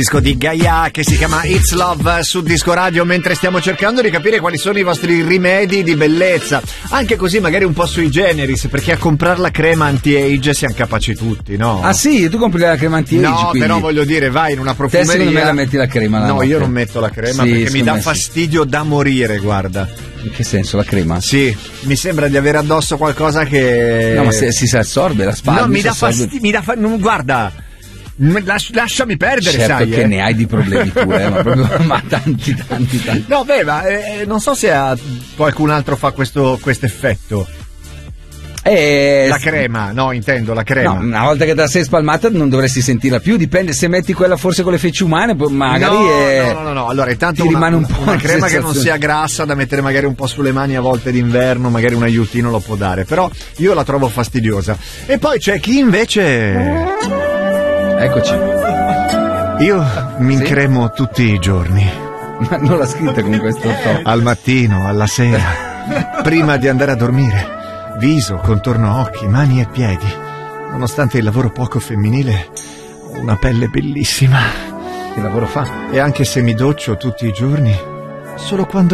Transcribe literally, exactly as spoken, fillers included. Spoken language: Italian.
disco di Gaia che si chiama It's Love su Disco Radio, mentre stiamo cercando di capire quali sono i vostri rimedi di bellezza, anche così magari un po' sui generis, perché a comprare la crema anti-age siamo capaci tutti, no? Ah sì, tu compri la crema anti-age? No, quindi. però voglio dire, vai in una profumeria. Te secondo me la metti la crema la No, notte. io non metto la crema, sì, perché mi dà me fastidio sì. da morire, guarda. In che senso, la crema? Sì, mi sembra di avere addosso qualcosa che... No, ma se, si assorbe la spalla. No, mi dà fastidio, mi dà fa... non, guarda... Las- lasciami perdere, certo sai che eh. ne hai di problemi tu, eh, ma, proprio, ma tanti tanti tanti no beh ma eh, non so se a qualcun altro fa questo effetto eh, la crema, no intendo la crema. No, una volta che te la sei spalmata non dovresti sentirla più, dipende se metti quella forse con le feci umane magari no, è... no no no allora intanto ti una, rimane un po' una crema che non sensazione. sia grassa da mettere magari un po' sulle mani a volte d'inverno, magari un aiutino lo può dare, però io la trovo fastidiosa. E poi c'è chi invece... Eccoci. Io mi Sì? incremo tutti i giorni. Ma non l'ha scritta con questo tono. Al mattino, alla sera, prima di andare a dormire. Viso, contorno occhi, mani e piedi. Nonostante il lavoro poco femminile, ho una pelle bellissima. Che lavoro fa? E anche se mi doccio tutti i giorni, solo quando